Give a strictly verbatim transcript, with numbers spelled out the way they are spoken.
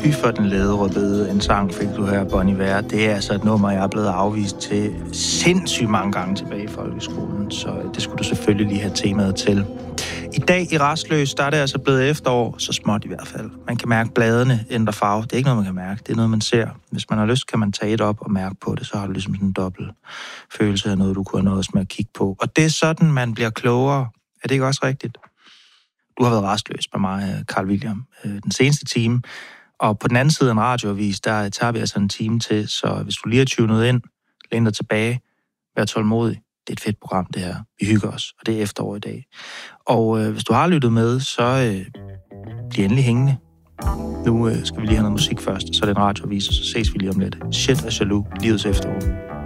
Fy for den lede en sang fik du her, Bon Iver. Det er altså et nummer, jeg er blevet afvist til sindssygt mange gange tilbage i folkeskolen, så det skulle du selvfølgelig lige have temaet til. I dag i Rastløs, der er det altså blevet efterår, så småt i hvert fald. Man kan mærke bladene ændre farve. Det er ikke noget, man kan mærke. Det er noget, man ser. Hvis man har lyst, kan man tage et op og mærke på det. Så har du ligesom sådan en dobbelt følelse af noget, du kunne have noget med at kigge på. Og det er sådan, man bliver klogere. Er det ikke også rigtigt? Du har været rastløs med mig, Carl William, den seneste time. Og på den anden side af en radioavis, der tager vi altså en time til. Så hvis du lige har tunet ind, læn dig tilbage, vær tålmodig. Det er et fedt program, det her. Vi hygger os, og det er efterår i dag. Og øh, hvis du har lyttet med, så øh, bliv endelig hængende. Nu øh, skal vi lige have noget musik først, så er det en radioavis, og så ses vi lige om lidt. Shit og jaloux, livets efterår.